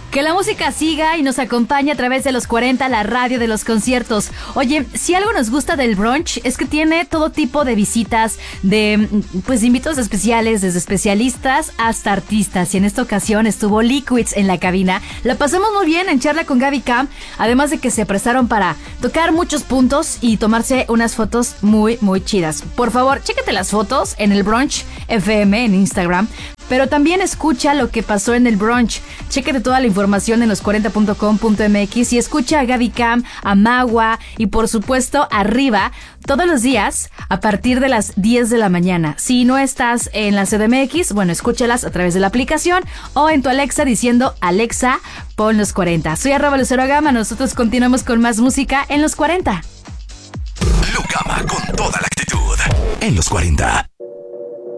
Que la música siga y nos acompañe a través de los 40, la radio de los conciertos. Oye, si algo nos gusta del brunch es que tiene todo tipo de visitas, de invitados especiales, desde especialistas hasta artistas. Y en esta ocasión estuvo Liquids en la cabina. La pasamos muy bien en charla con Gaby Cam, además de que se prestaron para tocar muchos puntos y tomarse unas fotos muy, muy chidas. Por favor, chécate las fotos en el Brunch FM en Instagram. Pero también escucha lo que pasó en el brunch. Chécate toda la información en los40.com.mx y escucha a Gaby Cam, a Magua y por supuesto Arriba todos los días a partir de las 10 de la mañana. Si no estás en la CDMX, bueno, escúchalas a través de la aplicación o en tu Alexa diciendo Alexa, pon los 40. Soy @LuceroGama, nosotros continuamos con más música en los 40. Lu Gama con toda la actitud en los 40.